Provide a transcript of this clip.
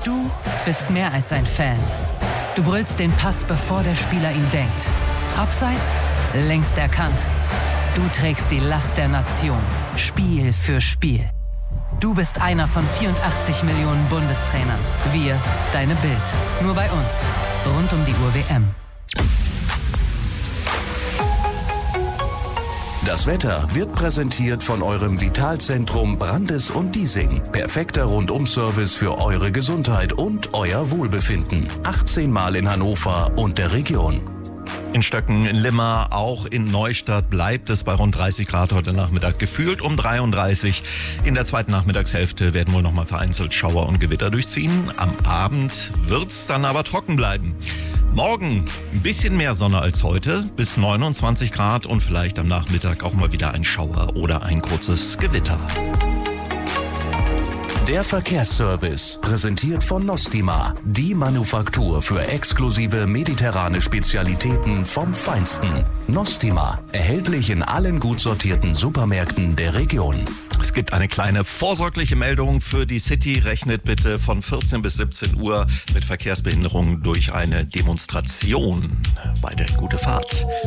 Du bist mehr als ein Fan. Du brüllst den Pass, bevor der Spieler ihn denkt. Abseits, längst erkannt. Du trägst die Last der Nation, Spiel für Spiel. Du bist einer von 84 Millionen Bundestrainern. Wir, deine Bild. Nur bei uns. Rund um die Uhr WM. Das Wetter wird präsentiert von eurem Vitalzentrum Brandes und Diesing. Perfekter Rundum-Service für eure Gesundheit und euer Wohlbefinden. 18 Mal in Hannover und der Region. In Stöcken, in Limmer, auch in Neustadt bleibt es bei rund 30 Grad heute Nachmittag, gefühlt um 33. In der zweiten Nachmittagshälfte werden wohl nochmal vereinzelt Schauer und Gewitter durchziehen. Am Abend wird's dann aber trocken bleiben. Morgen ein bisschen mehr Sonne als heute, bis 29 Grad und vielleicht am Nachmittag auch mal wieder ein Schauer oder ein kurzes Gewitter. Der Verkehrsservice, präsentiert von Nostima, die Manufaktur für exklusive mediterrane Spezialitäten vom Feinsten. Nostima, erhältlich in allen gut sortierten Supermärkten der Region. Es gibt eine kleine vorsorgliche Meldung für die City. Rechnet bitte von 14 bis 17 Uhr mit Verkehrsbehinderungen durch eine Demonstration. Weiterhin gute Fahrt.